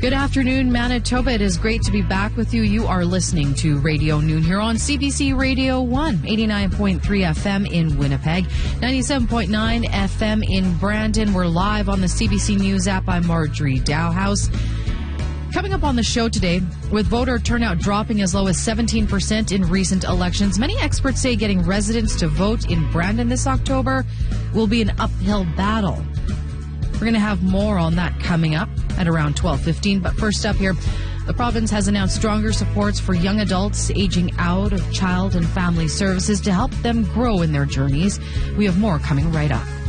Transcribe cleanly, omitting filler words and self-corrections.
Good afternoon, Manitoba. It is great to be back with you. You are listening to Radio Noon here on CBC Radio 1, 89.3 FM in Winnipeg, 97.9 FM in Brandon. We're live on the CBC News app. I'm Marjorie Dowhouse. Coming up on the show today, with voter turnout dropping as low as 17% in recent elections, many experts say getting residents to vote in Brandon this October will be an uphill battle. We're going to have more on that coming up at around 12:15. But first up here, the province has announced stronger supports for young adults aging out of child and family services to help them grow in their journeys. We have more coming right up.